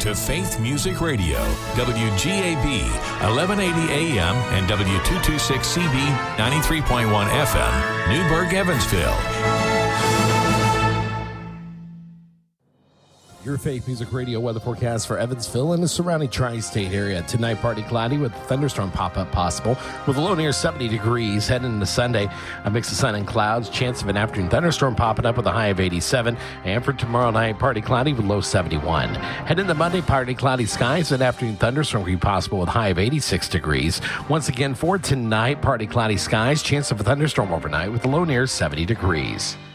to Faith Music Radio, WGAB, 1180 AM and W226CB, 93.1 FM, Newburgh, Evansville. Your Faith Music Radio weather forecast for Evansville and the surrounding tri-state area. Tonight, partly cloudy with a thunderstorm pop-up possible with a low near 70 degrees. Heading into Sunday, a mix of sun and clouds. Chance of an afternoon thunderstorm popping up with a high of 87. And for tomorrow night, partly cloudy with low 71. Heading into Monday, partly cloudy skies. An afternoon thunderstorm will be possible with a high of 86 degrees. Once again, for tonight, partly cloudy skies. Chance of a thunderstorm overnight with a low near 70 degrees.